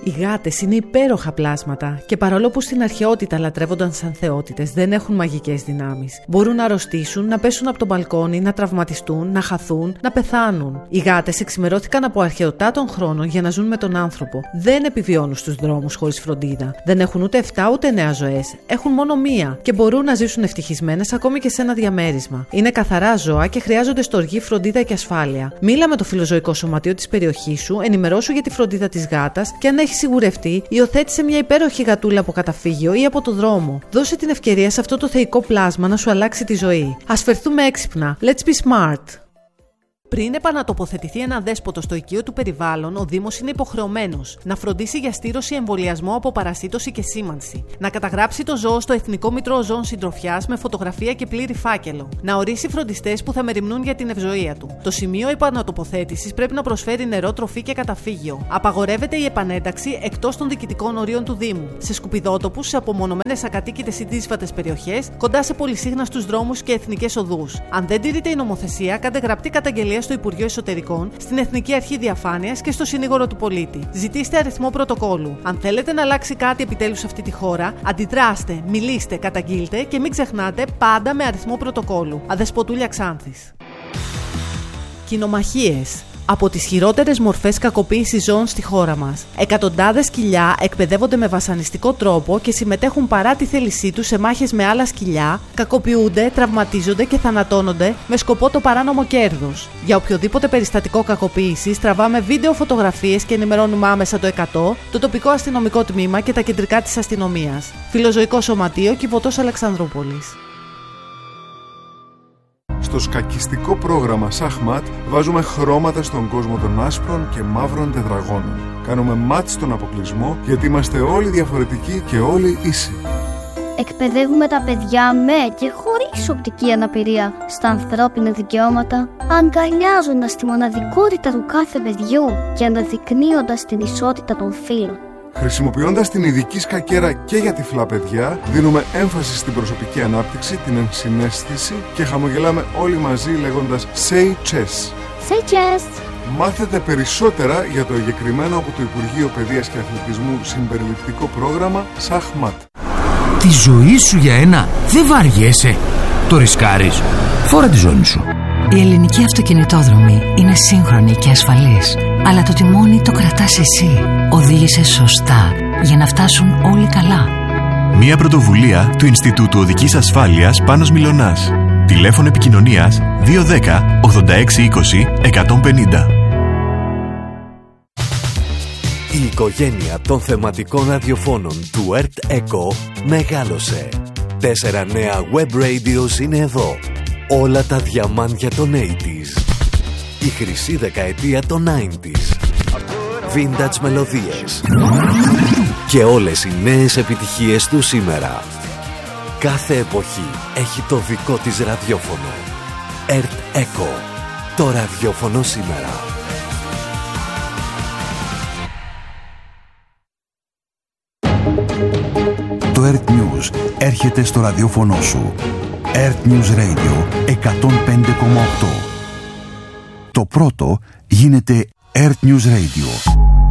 Οι γάτες είναι υπέροχα πλάσματα και παρόλο που στην αρχαιότητα λατρεύονταν σαν θεότητες, δεν έχουν μαγικές δυνάμεις. Μπορούν να αρρωστήσουν, να πέσουν από το μπαλκόνι, να τραυματιστούν, να χαθούν, να πεθάνουν. Οι γάτες εξημερώθηκαν από αρχαιοτά των χρόνων για να ζουν με τον άνθρωπο. Δεν επιβιώνουν στους δρόμους χωρίς φροντίδα. Δεν έχουν ούτε 7 ούτε 9 ζωές. Έχουν μόνο μία και μπορούν να ζήσουν ευτυχισμένες ακόμη και σε ένα διαμέρισμα. Είναι καθαρά ζώα και χρειάζονται στοργή, φροντίδα και ασφάλεια. Μίλα με το φιλοζωικό σωματείο της περιοχής σου, ενημερώσου για τη φροντίδα της γάτας και αν έχει σιγουρευτεί, υιοθέτησε μια υπέροχη γατούλα από καταφύγιο ή από το δρόμο. Δώσε την ευκαιρία σε αυτό το θεϊκό πλάσμα να σου αλλάξει τη ζωή. Ας φερθούμε έξυπνα. Let's be smart. Πριν επανατοποθετηθεί ένα δέσποτο στο οικείο του περιβάλλον, ο Δήμος είναι υποχρεωμένος να φροντίσει για στήρωση, εμβολιασμό από παρασίτωση και σήμανση, να καταγράψει το ζώο στο Εθνικό Μήτρο Ζώων Συντροφιάς με φωτογραφία και πλήρη φάκελο, να ορίσει φροντιστές που θα μεριμνούν για την ευζοία του. Το σημείο επανατοποθέτησης πρέπει να προσφέρει νερό, τροφή και καταφύγιο. Απαγορεύεται η επανένταξη εκτός των διοικητικών ορίων του Δήμου, σε σκουπιδότοπους, σε απομονωμένες ακατοίκητες ή δύσβατες περιοχές, κοντά σε πολυσύχναστους δρόμους και εθνικές οδούς. Αν δεν τηρείται η νομοθεσία, κάντε γραπτή καταγγελία στο Υπουργείο Εσωτερικών, στην Εθνική Αρχή Διαφάνειας και στο Συνήγορο του Πολίτη. Ζητήστε αριθμό πρωτοκόλου. Αν θέλετε να αλλάξει κάτι επιτέλους σε αυτή τη χώρα, αντιδράστε, μιλήστε, καταγγείλτε και μην ξεχνάτε πάντα με αριθμό πρωτοκόλου. Αδεσποτούλια Ξάνθης. Κοινομαχίες. Από τις χειρότερες μορφές κακοποίησης ζώων στη χώρα μας. Εκατοντάδες σκυλιά εκπαιδεύονται με βασανιστικό τρόπο και συμμετέχουν παρά τη θέλησή τους σε μάχες με άλλα σκυλιά, κακοποιούνται, τραυματίζονται και θανατώνονται με σκοπό το παράνομο κέρδος. Για οποιοδήποτε περιστατικό κακοποίησης τραβάμε βίντεο, φωτογραφίες και ενημερώνουμε άμεσα το 100, το τοπικό αστυνομικό τμήμα και τα κεντρικά της αστυνομίας. Φιλοζωικό Σωματείο, Κιβωτός Αλεξανδρούπολης. Στο σκακιστικό πρόγραμμα Σαχμάτ βάζουμε χρώματα στον κόσμο των άσπρων και μαύρων τετραγώνων. Κάνουμε μάτς στον αποκλεισμό γιατί είμαστε όλοι διαφορετικοί και όλοι ίσοι. Εκπαιδεύουμε τα παιδιά με και χωρίς οπτική αναπηρία στα ανθρώπινα δικαιώματα, αγκαλιάζοντας τη μοναδικότητα του κάθε παιδιού και αναδεικνύοντας την ισότητα των φύλων. Χρησιμοποιώντας την ειδική σκακέρα και για τυφλά παιδιά, δίνουμε έμφαση στην προσωπική ανάπτυξη, την ενσυναίσθηση και χαμογελάμε όλοι μαζί λέγοντας Say Chess. Say Chess! Μάθετε περισσότερα για το εγκεκριμένο από το Υπουργείο Παιδείας και Αθλητισμού συμπεριληπτικό πρόγραμμα Σαχμάτ. Τη ζωή σου για ένα δεν βαριέσαι. Το ρισκάρεις. Φόρα τη ζώνη σου. Η ελληνική αυτοκινητόδρομη είναι σύγχρονη και ασφαλής, αλλά το τιμόνι το κρατάς εσύ. Οδήγησε σωστά για να φτάσουν όλοι καλά. Μια πρωτοβουλία του Ινστιτούτου Οδικής Ασφάλειας Πάνος Μιλωνάς. Τηλέφωνο επικοινωνίας 210 8620 150. Η οικογένεια των θεματικών ραδιοφώνων του Earth Echo μεγάλωσε. 4 νέα web radios είναι εδώ. Όλα τα διαμάντια των 80s. Η χρυσή δεκαετία των 90s. Vintage μελωδίες. Και όλες οι νέες επιτυχίες του σήμερα. Κάθε εποχή έχει το δικό της ραδιόφωνο. Earth Echo. Το ραδιόφωνο σήμερα. Το Earth News έρχεται στο ραδιόφωνο σου. Earth News Radio 105,8. Το πρώτο γίνεται Earth News Radio.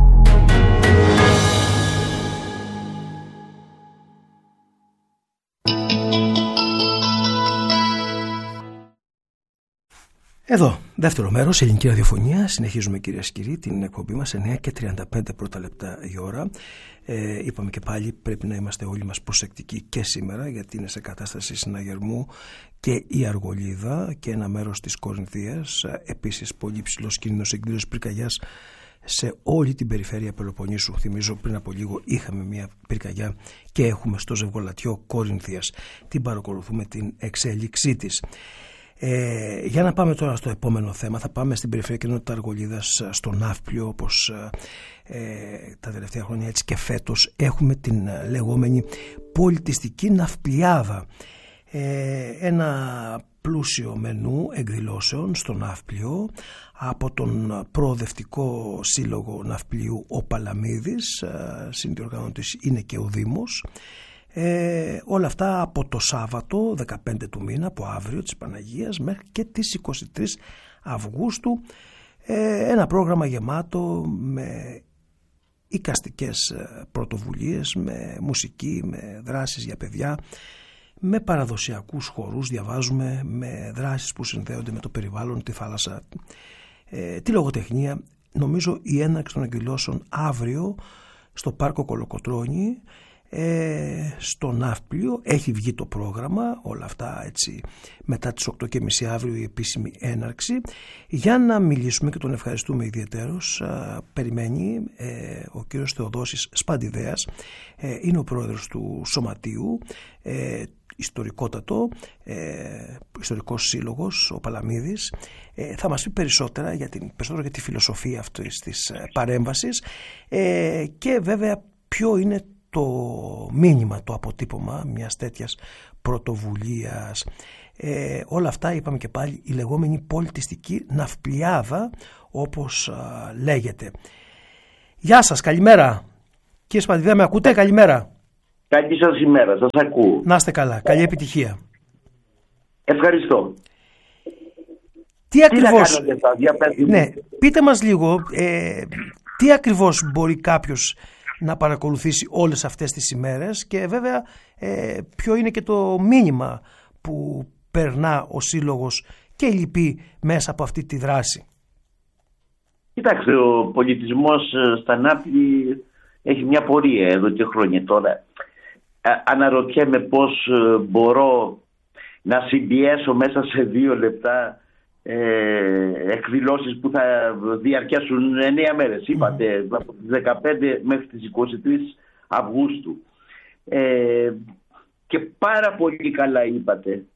Εδώ, δεύτερο μέρος, ελληνική ραδιοφωνία. Συνεχίζουμε, κυρίες και κύριοι, την εκπομπή μας 9:35 πρώτα λεπτά η ώρα. Είπαμε και πάλι πρέπει να είμαστε όλοι μας προσεκτικοί και σήμερα, γιατί είναι σε κατάσταση συναγερμού και η Αργολίδα και ένα μέρος της Κορινθίας. Επίσης πολύ ψηλός κίνδυνος εκδήλωσης πυρκαγιάς σε όλη την περιφέρεια Πελοποννήσου. Θυμίζω πριν από λίγο είχαμε μια πυρκαγιά και έχουμε στο Ζευγολατιό Κορινθίας. Την παρακολουθούμε την εξέλιξή της. Για να πάμε τώρα στο επόμενο θέμα, θα πάμε στην περιφέρεια κοινότητα Αργολίδας, στο Ναύπλιο, όπως τα τελευταία χρόνια, έτσι και φέτος έχουμε την λεγόμενη πολιτιστική ναυπλιάδα, ένα πλούσιο μενού εκδηλώσεων στο Ναύπλιο από τον Προοδευτικό Σύλλογο Ναυπλίου ο Παλαμίδης, συνδιοργανωτής είναι και ο Δήμος. Όλα αυτά από το Σάββατο 15 του μήνα, από αύριο της Παναγίας, μέχρι και τις 23 Αυγούστου. Ένα πρόγραμμα γεμάτο με εικαστικές πρωτοβουλίες, με μουσική, με δράσεις για παιδιά, με παραδοσιακούς χορούς, διαβάζουμε, με δράσεις που συνδέονται με το περιβάλλον, τη θάλασσα, τη λογοτεχνία. Νομίζω η έναρξη των εκδηλώσεων αύριο στο Πάρκο Κολοκοτρώνη, στο Ναύπλιο, έχει βγει το πρόγραμμα, όλα αυτά έτσι μετά τις 8:30 αύριο η επίσημη έναρξη. Για να μιλήσουμε, και τον ευχαριστούμε ιδιαιτέρως, περιμένει ο κύριος Θεοδόσης Σπαντιδέας, είναι ο πρόεδρος του Σωματείου, ιστορικός σύλλογος, ο Παλαμίδης. Θα μας πει περισσότερα για τη φιλοσοφία αυτής της παρέμβασης και βέβαια ποιο είναι το μήνυμα, το αποτύπωμα μιας τέτοιας πρωτοβουλίας. Όλα αυτά, είπαμε και πάλι, η λεγόμενη πολιτιστική ναυπλιάδα, όπως λέγεται. Γεια σας, καλημέρα. Κύριε Σπαντιδέα, με ακούτε? Καλημέρα. Καλή σας ημέρα, σας ακούω. Να είστε καλά, καλή επιτυχία. Ευχαριστώ. Τι ακριβώς... Ναι, πείτε μας λίγο, τι ακριβώς μπορεί κάποιος να παρακολουθήσει όλες αυτές τις ημέρες και βέβαια ποιο είναι και το μήνυμα που περνά ο Σύλλογος και οι λοιποί μέσα από αυτή τη δράση. Κοιτάξτε, ο πολιτισμός στα Ναύπλη έχει μια πορεία εδώ και χρόνια τώρα. Αναρωτιέμαι πώς μπορώ να συμπιέσω μέσα σε 2 λεπτά εκδηλώσεις που θα διαρκέσουν 9 μέρες. Είπατε, από τις 15 μέχρι τις 23 Αυγούστου. Και πάρα πολύ καλά είπατε.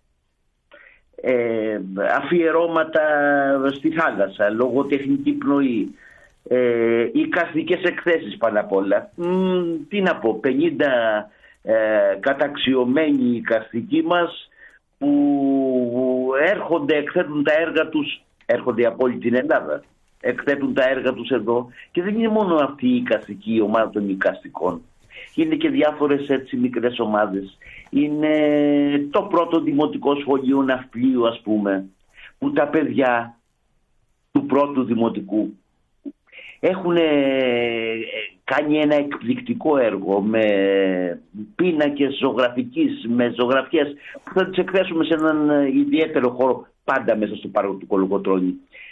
Αφιερώματα στη θάλασσα, λογοτεχνική πνοή, εικαστικές εκθέσεις πάνω απ' όλα. Τι να πω, 50 καταξιωμένοι εικαστικοί μας που έρχονται, εκθέτουν τα έργα τους, έρχονται από όλη την Ελλάδα, εκθέτουν τα έργα τους εδώ, και δεν είναι μόνο αυτή η εικαστική ομάδα των εικαστικών. Είναι και διάφορες έτσι μικρές ομάδες. Είναι το πρώτο δημοτικό σχολείο Ναυπλίου, ας πούμε, που τα παιδιά του πρώτου δημοτικού έχουν κάνει ένα εκπληκτικό έργο με πίνακες ζωγραφικής, με ζωγραφιές που θα τις εκθέσουμε σε έναν ιδιαίτερο χώρο, πάντα μέσα στο Πάρκο του Κολοκοτρώνη.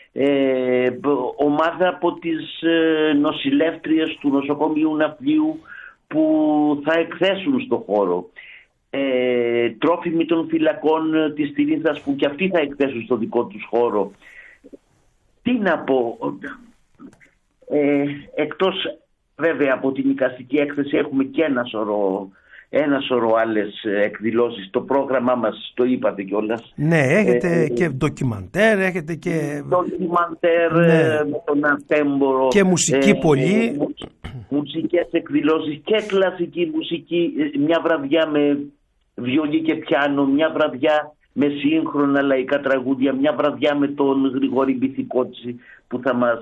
Ομάδα από τις νοσηλεύτριες του νοσοκομείου Ναυπλίου που θα εκθέσουν στο χώρο. Τρόφιμοι των φυλακών της Τυρίνθας που και αυτοί θα εκθέσουν στο δικό τους χώρο. Τι να πω, εκτός βέβαια από την εικαστική έκθεση έχουμε και ένα σωρό άλλες εκδηλώσεις. Το πρόγραμμά μας το είπατε κιόλας. Ναι, έχετε και ντοκιμαντέρ, έχετε και... Ντοκιμαντέρ, με τον Αρτέμπορο. Και μουσική πολύ. Μουσικές εκδηλώσεις και κλασική μουσική. Μια βραδιά με βιολί και πιάνο, μια βραδιά με σύγχρονα λαϊκά τραγούδια, μια βραδιά με τον Γρηγόρη Μπιθικότση που θα μας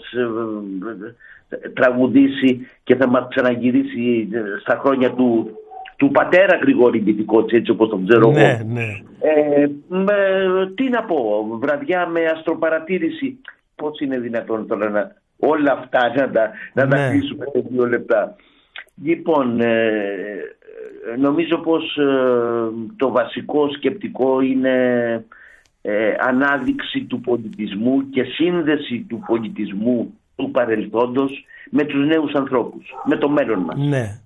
τραγουδήσει και θα μας ξαναγυρίσει στα χρόνια του πατέρα Γρηγόρη Μπιθικότση, έτσι όπως τον ξέρω εγώ. Ναι. Τι να πω, βραδιά με αστροπαρατήρηση. Πώς είναι δυνατόν τώρα όλα αυτά να τα κλείσουμε σε 2 λεπτά. Λοιπόν, νομίζω πως το βασικό σκεπτικό είναι ανάδειξη του πολιτισμού και σύνδεση του πολιτισμού του παρελθόντος με τους νέους ανθρώπους, με το μέλλον μας. Ναι.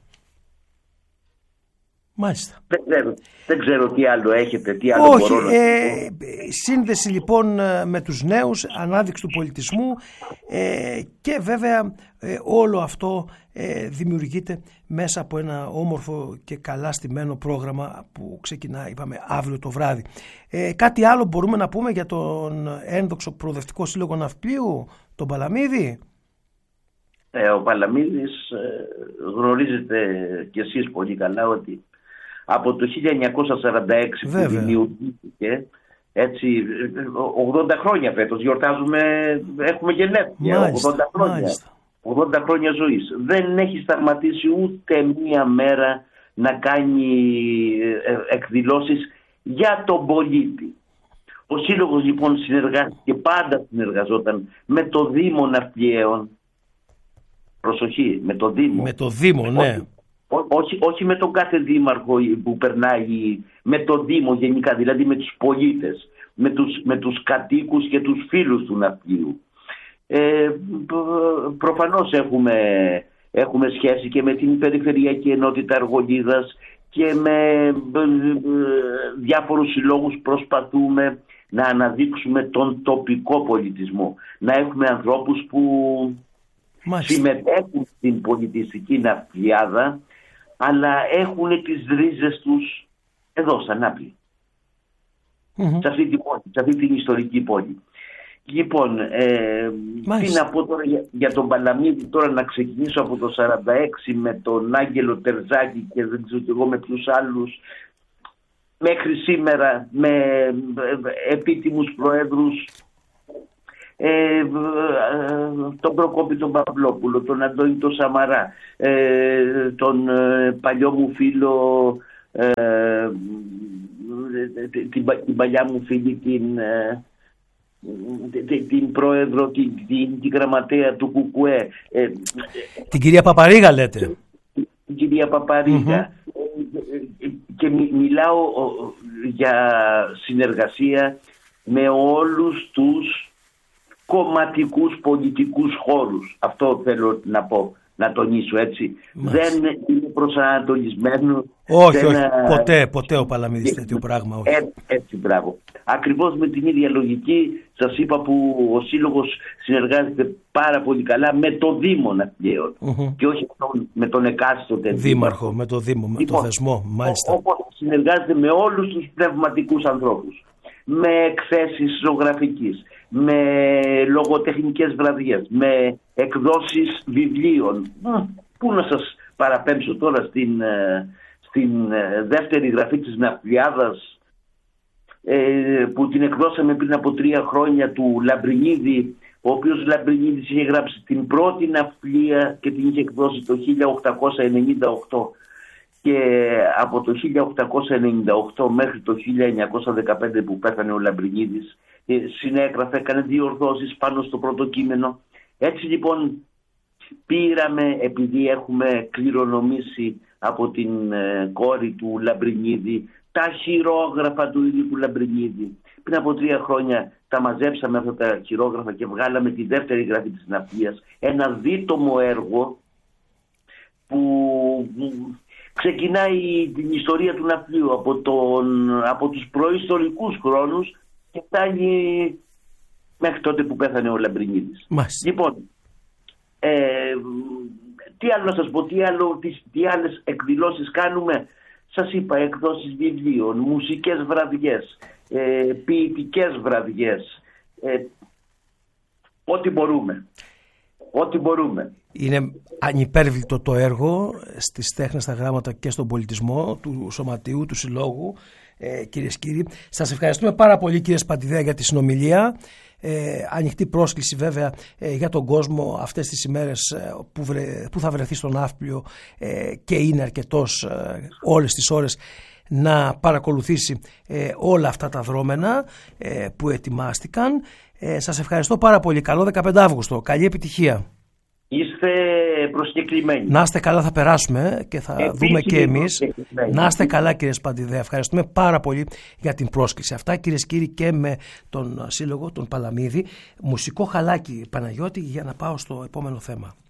Μάλιστα. Δεν ξέρω τι άλλο έχετε, τι άλλο μπορώ να σύνδεση λοιπόν με τους νέους, ανάδειξη του πολιτισμού και βέβαια όλο αυτό δημιουργείται μέσα από ένα όμορφο και καλά στημένο πρόγραμμα που ξεκινά, είπαμε, αύριο το βράδυ. Κάτι άλλο μπορούμε να πούμε για τον ένδοξο προοδευτικό σύλλογο Ναυπλίου, τον Παλαμίδη? Ο Παλαμίδης, γνωρίζετε κι εσείς πολύ καλά ότι από το 1946 που δημιουργήθηκε, έτσι, 80 χρόνια φέτος γιορτάζουμε, έχουμε γενέθλια, 80 χρόνια. 80 χρόνια ζωής. Δεν έχει σταματήσει ούτε μία μέρα να κάνει εκδηλώσεις για τον πολίτη. Ο Σύλλογος λοιπόν συνεργάστηκε, πάντα συνεργαζόταν με το Δήμο Ναυπλιαίων. προσοχή, με το Δήμο. Με το Δήμο, ναι. Όχι με τον κάθε δήμαρχο που περνάει, με το Δήμο γενικά, δηλαδή με τους πολίτες, με τους κατοίκους και τους φίλους του ναυπλίου. Προφανώς έχουμε σχέση και με την Περιφερειακή Ενότητα Αργολίδας και με διάφορους συλλόγους προσπαθούμε να αναδείξουμε τον τοπικό πολιτισμό. Να έχουμε ανθρώπους που συμμετέχουν στην πολιτιστική ναυπλιάδα, αλλά έχουν τις ρίζες τους εδώ στα Νάπλη. Σε αυτή την πόλη, σε αυτή την ιστορική πόλη. Λοιπόν, τι να πω τώρα για τον Παλαμίδη, τώρα να ξεκινήσω από το 46 με τον Άγγελο Τερζάκη και δεν ξέρω εγώ με ποιους άλλους, μέχρι σήμερα με επίτιμους προέδρους, τον Προκόπη τον Παυλόπουλο, τον Αντώνη τον Σαμαρά, τον παλιό μου φίλο, την παλιά μου φίλη, την πρόεδρο, την γραμματέα του ΚΚΕ, την κυρία Παπαρίγα λέτε. Την κυρία Παπαρίγα. Και μιλάω για συνεργασία με όλους τους κομματικούς πολιτικούς χώρους. Αυτό θέλω να πω, να τονίσω, έτσι. Δεν είναι προσανατολισμένο. Όχι, ποτέ ο Παλαμίδης τέτοιο πράγμα. Όχι. Έτσι, μπράβο. Ακριβώς με την ίδια λογική σας είπα που ο Σύλλογος συνεργάζεται πάρα πολύ καλά με το Δήμο Ναυπλιαίων και όχι με τον εκάστοτε δήμαρχο, με το Δήμο, με το θεσμό, μάλιστα. Όπως συνεργάζεται με όλους τους πνευματικούς ανθρώπους, με εκθέσεις ζωγραφικής, με λογοτεχνικές βραδιές, με εκδόσεις βιβλίων. Πού να σας παραπέμψω τώρα στην δεύτερη γραφή της Ναυπλιάδας, που την εκδώσαμε πριν από 3 χρόνια, του Λαμπρινίδη, ο οποίος Λαμπρινίδης είχε γράψει την πρώτη ναυπλία και την είχε εκδώσει το 1898, και από το 1898 μέχρι το 1915 που πέθανε ο Λαμπρινίδης συνέγραφε, έκανε διορθώσεις πάνω στο πρώτο κείμενο. Έτσι λοιπόν πήραμε, επειδή έχουμε κληρονομήσει από την κόρη του Λαμπρινίδη τα χειρόγραφα του ίδιου του Λαμπρινίδη, πριν από 3 χρόνια τα μαζέψαμε αυτά τα χειρόγραφα και βγάλαμε τη δεύτερη γραφή της ναυπλίας, ένα δίτομο έργο που ξεκινάει την ιστορία του ναυπλίου από τους προϊστορικούς χρόνους και φτάνει μέχρι τότε που πέθανε ο Λαμπρινίδης. Λοιπόν, τι άλλο να σας πω, τι άλλες εκδηλώσεις κάνουμε. Σας είπα, εκδόσεις βιβλίων, μουσικές βραδιές, ποιητικές βραδιές, ό,τι μπορούμε. Ό,τι μπορούμε. Είναι ανυπέρβλητο το έργο στις τέχνες, στα γράμματα και στον πολιτισμό του Σωματείου, του Συλλόγου. Κυρίες και κύριοι, σας ευχαριστούμε πάρα πολύ, κύριε Σπαντιδέα, για τη συνομιλία. Ανοιχτή πρόσκληση βέβαια για τον κόσμο αυτές τις ημέρες που θα βρεθεί στο Ναύπλιο και είναι αρκετός όλες τις ώρες να παρακολουθήσει όλα αυτά τα δρόμενα που ετοιμάστηκαν. Σας ευχαριστώ πάρα πολύ. Καλό 15 Αύγουστο. Καλή επιτυχία. Είστε προσκεκλημένοι. Να είστε καλά, θα περάσουμε και θα δούμε και εμείς. Να είστε καλά, κύριε Σπαντιδέα. Ευχαριστούμε πάρα πολύ για την πρόσκληση. Αυτά, κυρίες και κύριοι, και με τον Σύλλογο, τον Παλαμίδη. Μουσικό χαλάκι, Παναγιώτη, για να πάω στο επόμενο θέμα.